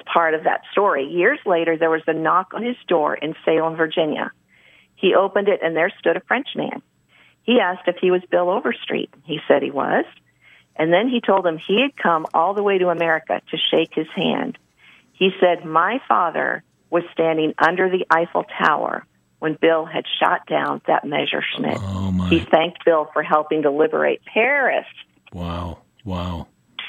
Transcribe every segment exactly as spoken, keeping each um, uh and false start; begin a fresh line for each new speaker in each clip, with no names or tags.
part of that story. Years later, there was a knock on his door in Salem, Virginia. He opened it, and there stood a French man. He asked if he was Bill Overstreet. He said he was. And then he told him he had come all the way to America to shake his hand. He said, my father was standing under the Eiffel Tower when Bill had shot down that Messerschmitt.
Oh, my.
He thanked Bill for helping to liberate Paris.
Wow, wow.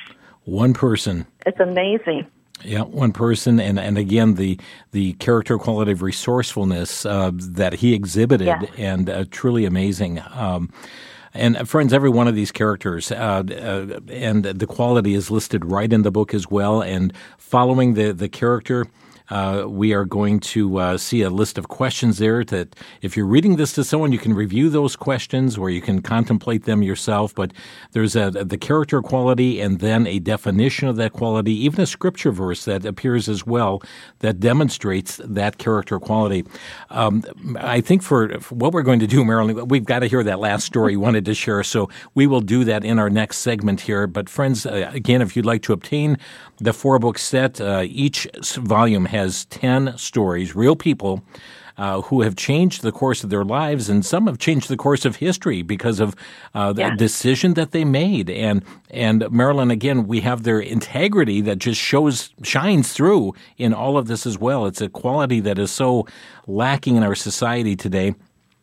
One person.
It's amazing.
Yeah, one person, and, and again, the the character quality of resourcefulness uh, that he exhibited,
yeah.
and uh, truly amazing. Um, and uh, friends, every one of these characters, uh, uh, and the quality is listed right in the book as well. And following the the character, Uh, we are going to uh, see a list of questions there that if you're reading this to someone, you can review those questions or you can contemplate them yourself. But there's a, the character quality and then a definition of that quality, even a scripture verse that appears as well that demonstrates that character quality. Um, I think for, for what we're going to do, Marilyn, we've got to hear that last story you wanted to share. So we will do that in our next segment here. But friends, uh, again, if you'd like to obtain the four-book set, uh, each volume has has ten stories, real people uh, who have changed the course of their lives, and some have changed the course of history because of uh, the
yeah.
decision that they made. And and Marilyn, again, we have their integrity that just shows shines through in all of this as well. It's a quality that is so lacking in our society today.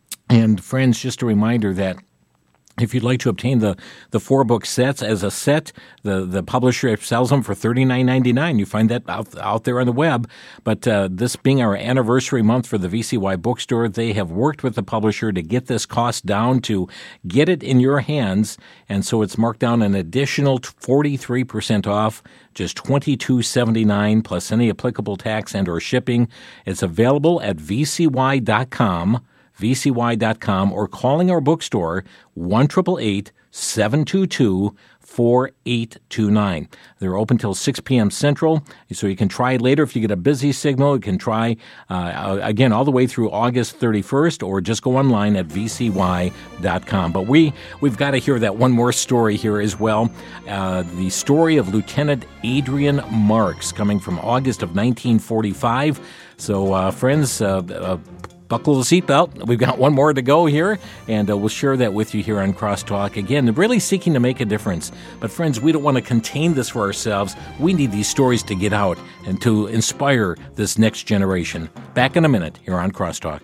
And friends, just a reminder that if you'd like to obtain the, the four book sets as a set, the, the publisher sells them for thirty-nine ninety-nine. You find that out, out there on the web. But uh, this being our anniversary month for the V C Y Bookstore, they have worked with the publisher to get this cost down to get it in your hands. And so it's marked down an additional forty-three percent off, just twenty-two seventy-nine plus any applicable tax and or shipping. It's available at v c y dot com. v c y dot com, or calling our bookstore, one eight eight eight, seven two two, four eight two nine. They're open till six p.m. Central, so you can try it later if you get a busy signal. You can try, uh, again, all the way through August thirty-first, or just go online at v c y dot com. But we, we've got to hear that one more story here as well. Uh, the story of Lieutenant Adrian Marks, coming from August of nineteen forty-five. So, uh, friends, uh, uh buckle the seatbelt. We've got one more to go here, and uh, we'll share that with you here on Crosstalk. Again, really seeking to make a difference. But friends, we don't want to contain this for ourselves. We need these stories to get out and to inspire this next generation. Back in a minute here on Crosstalk.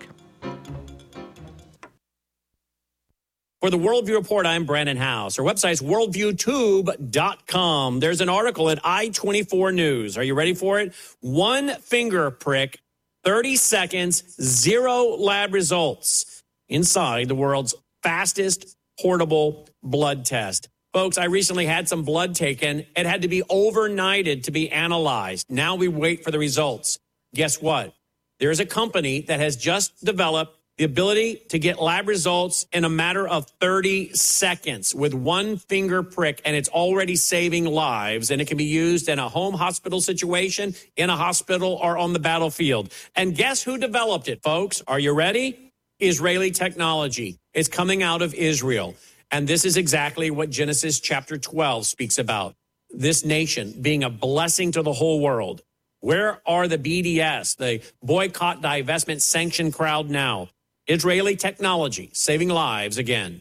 For the Worldview Report, I'm Brandon House. Our website's worldview tube dot com. There's an article at I twenty-four News. Are you ready for it? One finger prick, thirty seconds, zero lab results inside the world's fastest portable blood test. Folks, I recently had some blood taken. It had to be overnighted to be analyzed. Now we wait for the results. Guess what? There's a company that has just developed the ability to get lab results in a matter of thirty seconds with one finger prick, and it's already saving lives, and it can be used in a home hospital situation, in a hospital, or on the battlefield. And guess who developed it, folks? Are you ready? Israeli technology. It's coming out of Israel. And this is exactly what Genesis chapter twelve speaks about. This nation being a blessing to the whole world. Where are the B D S, the boycott, divestment, sanction crowd now? Israeli technology, saving lives again.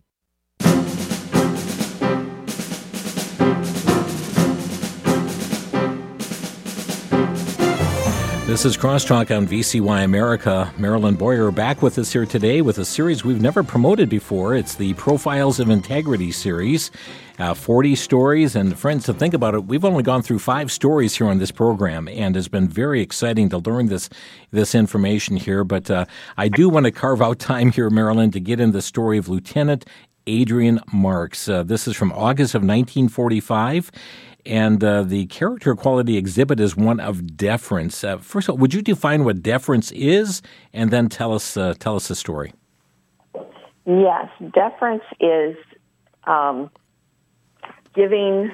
This is Crosstalk on V C Y America. Marilyn Boyer back with us here today with a series we've never promoted before. It's the Profiles of Integrity series, uh, forty stories. And friends, to think about it, we've only gone through five stories here on this program, and it's been very exciting to learn this this information here. But uh, I do want to carve out time here, Marilyn, to get in the story of Lieutenant Adrian Marks. Uh, this is from August of nineteen forty-five. And uh, the character quality exhibit is one of deference. Uh, first of all, would you define what deference is, and then tell us uh, tell us the story?
Yes, deference is um, giving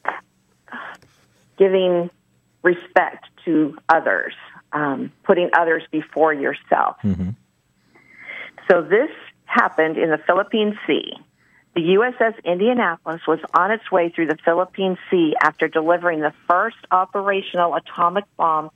giving respect to others, um, putting others before yourself. Mm-hmm. So this happened in the Philippine Sea. The U S S Indianapolis was on its way through the Philippine Sea after delivering the first operational atomic bomb